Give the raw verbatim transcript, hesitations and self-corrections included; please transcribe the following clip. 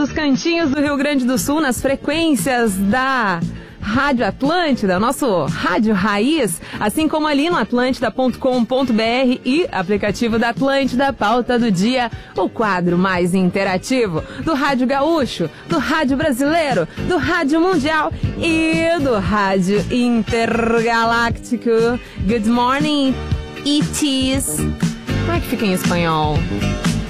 dos cantinhos do Rio Grande do Sul, nas frequências da Rádio Atlântida, nosso rádio raiz, assim como ali no atlântida ponto com ponto b r e aplicativo da Atlântida, pauta do dia, o quadro mais interativo do Rádio Gaúcho, do Rádio Brasileiro, do Rádio Mundial e do Rádio Intergaláctico. Good morning, it is... Como é que fica em espanhol?